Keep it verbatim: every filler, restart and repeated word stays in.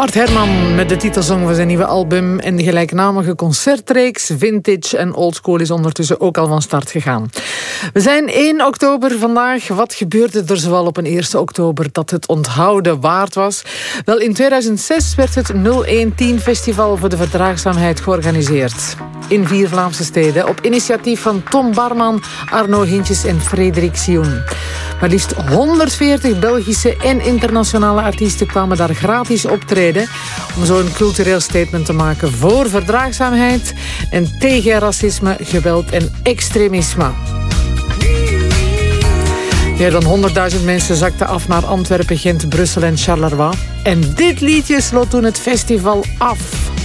Bart Herman met de titelsong van zijn nieuwe album en de gelijknamige concertreeks Vintage en Oldschool is ondertussen ook al van start gegaan. We zijn één oktober vandaag. Wat gebeurde er zoal op een eerste oktober dat het onthouden waard was? Wel, in tweeduizend zes werd het nul één tien Festival voor de Verdraagzaamheid georganiseerd. In vier Vlaamse steden, op initiatief van Tom Barman, Arno Hintjes en Frederik Sioen. Maar liefst honderdveertig Belgische en internationale artiesten kwamen daar gratis optreden om zo een cultureel statement te maken voor verdraagzaamheid en tegen racisme, geweld en extremisme. Meer dan honderdduizend mensen zakten af naar Antwerpen, Gent, Brussel en Charleroi. En dit liedje sloot toen het festival af.